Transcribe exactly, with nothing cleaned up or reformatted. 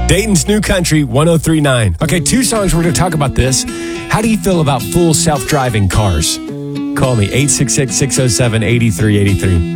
Dayton's New Country one oh three point nine. Okay, two songs. We're going to talk about this. How do you feel about full self-driving cars? Call me, eight six six, six oh seven, eight three eight three.